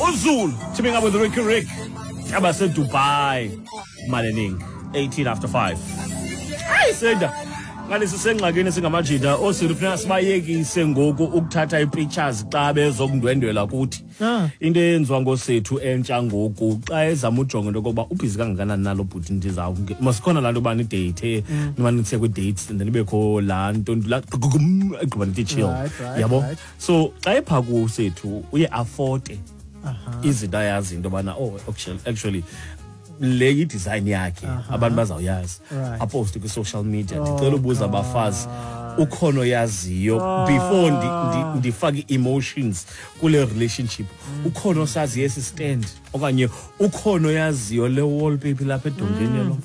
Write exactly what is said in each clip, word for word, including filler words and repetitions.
Uzulu, teaming up with Ricky Rick. Abase Dubai. Malening, eighteen after five. Hayi Seda. Ngalesi sengxakini singamajida osirifuna sibayekise ngoku ukuthatha ipictures xa bezokundwendwela kuthi. Into eyenziwa ngosethu entsha ngoku xa ezama ujonga into kokuba ubhizi kangakanani nalo bhuti ndizawu. Masikhona lanto bani date nimani nithe ku dates and then ibekho la nto la egqiba nithi chill. Yabo. So xa epha kusethu uye afford izinto ayazi into bana oh actually actually le design yakhe abantu bazawuyazi apost ku social media ndicela ubuza abafazi ukhono yaziyo before ndi ndifake emotions kule relationship ukhono sazi yes stand okanye ukhono yaziyo le wallpaper lapha edongeni lo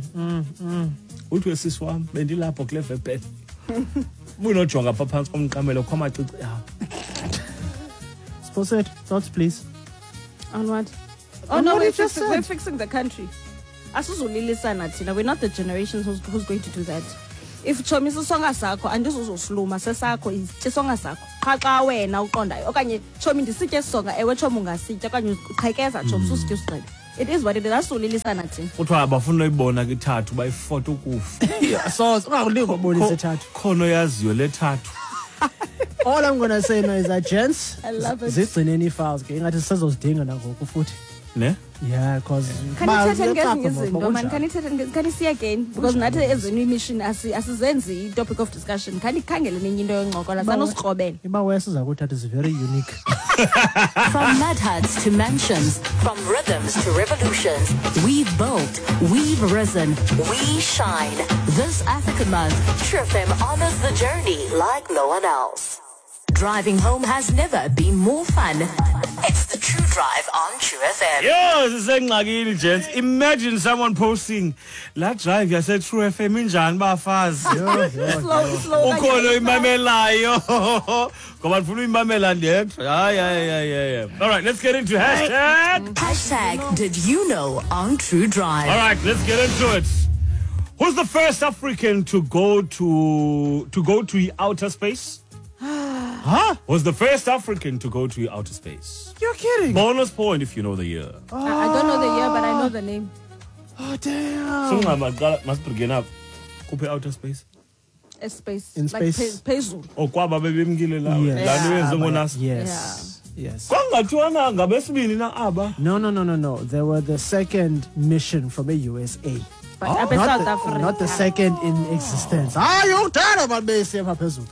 uthi wesisi wami bendilapho kule vepet bunojonga pha phansi komqamelo kwamacici yawo. Suppose it thoughts please on what? Oh no, we're fixing, we're fixing the country. We're not the generation who's, who's going to do that. If Chomi songa sako and this also sluma sesako is songa sako. Kaka we na ukonda. Okanye Chomi ndisitye songa ewe chomunga sitya okanye uqhekeza chomsu sitye. It is what it is. That's all lilisana thina. Kuthiwa abafuna uyibona ke thathu bayifoto kufa. So ungakulinga ubonisa thathu. Khono yaziyo le thathu. All I'm going to say now is that gents, I love it. zigcineni files ke ngathi sizozidinga na ngoku futhi. Ne? Yeah, because can you tell ngezinye izinto man can you tell can you see again because nathi ezenu mission asizenzi i topic of discussion can ikhangele nenye into yoncokola sanosikrobela iba wesiza ukuthi is very unique. From mud huts to mansions, from rhythms to revolutions, we've built, we've risen, we shine. This African month, True F M honors the journey like no one else. Driving home has never been more fun. It's the True Drive on True F M. Yo, sisengxakini gents. Imagine someone posting la drive yase True F M injani bafazi. Slow slow. Ukhono imamelayo. Ngoba ndifuna uyimamela ndedwa. Hayi hayi hayi hayi. All right, let's get into hashtag. Hashtag did you know on True Drive. All right, let's get into it. Who's the first African to go to to go to outer space? Huh? Was the first African to go to outer space. You're kidding. Bonus point if you know the year. Oh. I, I don't know the year, but I know the name. Oh, damn. So, must begin up. Kupe outer space. A space. In like space. Pezu. Oh, kwaba bebemgile la. Yes. Yes. Yes. Kwangathiwana ngabesibini na aba. No, no, no, no, no. They were the second mission from the U S A. But oh, not, South the, Africa. Not the second in existence. Ah, you tell about base apha phezulu.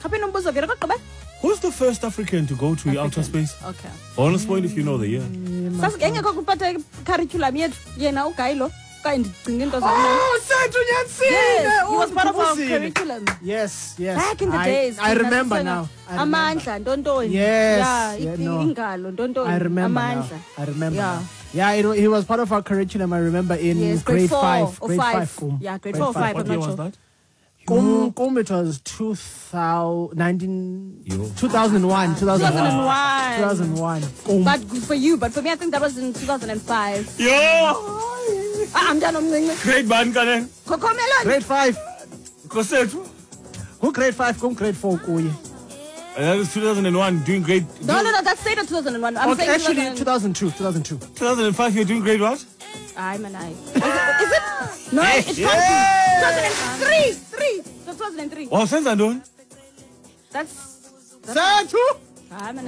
Who's the first African to go to African. outer space? Okay. Bonus point if you know the year. Sasingekho kuphatha curriculum yethu yena ugayilo kanti ngicingile into zakhe. Oh, Sethu Nyatsini. Yes, he was part of our curriculum. Yes, yes. Back in the days. I, I remember now. Amandla ntontoni. Yes. Yeah, ingalo ntontoni. I remember Amandla. Now. I remember. Yeah. Now. Yeah, you know, he was part of our curriculum. I remember in yes, grade, grade four five. Or grade five. five. Yeah, grade, grade four or five. What I'm year not was sure. that? Kum, kum, it was two thousand, nineteen, two thousand one. two thousand one. two thousand one. Um. But for you, but for me, I think that was in two thousand five. Yo! I'm done. Grade one, Kane. Grade five. Kosethu. Who grade five? Who grade four? Kuye. And that was two thousand one, doing grade... No, no, no, that's stayed at two thousand one. I'm okay, saying actually, two thousand two. two thousand two. two thousand five, you're doing grade what? I'm an I. Is it? Is it? No, it can't be. two thousand three. Three. two thousand three. Oh, since I don't. That's... Sethu. I'm an